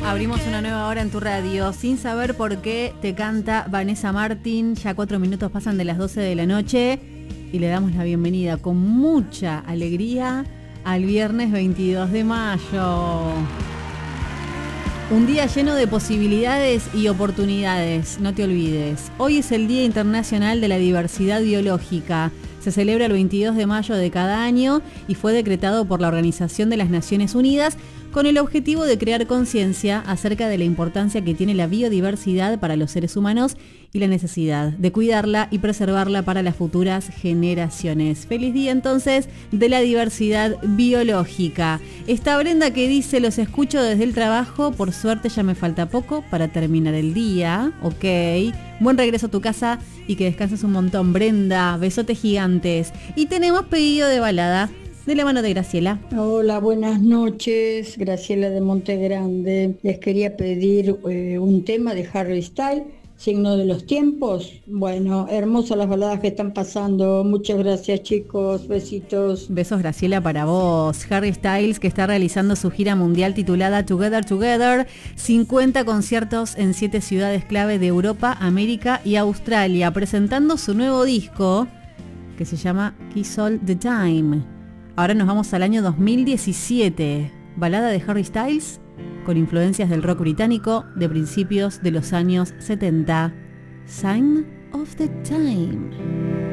Abrimos una nueva hora en tu radio. Sin saber por qué te canta Vanessa Martín. Ya 4 minutos pasan de las 12 de la noche y le damos la bienvenida con mucha alegría al viernes 22 de mayo. Un día lleno de posibilidades y oportunidades, no te olvides. Hoy es el Día Internacional de la Diversidad Biológica. Se celebra el 22 de mayo de cada año y fue decretado por la Organización de las Naciones Unidas con el objetivo de crear conciencia acerca de la importancia que tiene la biodiversidad para los seres humanos y la necesidad de cuidarla y preservarla para las futuras generaciones. Feliz día entonces de la diversidad biológica. Está Brenda que dice: los escucho desde el trabajo, por suerte ya me falta poco para terminar el día. Ok, buen regreso a tu casa y que descanses un montón, Brenda. Besotes gigantes. Y tenemos pedido de balada de la mano de Graciela. Hola, buenas noches, Graciela de Monte Grande. Les quería pedir un tema de Harry Styles, Signo de los Tiempos. Bueno, hermosas las baladas que están pasando. Muchas gracias, chicos. Besitos. Besos, Graciela, para vos. Harry Styles, que está realizando su gira mundial titulada Together Together, 50 conciertos en 7 ciudades clave de Europa, América y Australia, presentando su nuevo disco que se llama Kiss All the Time. Ahora nos vamos al año 2017. Balada de Harry Styles con influencias del rock británico de principios de los años 70. Sign of the Time.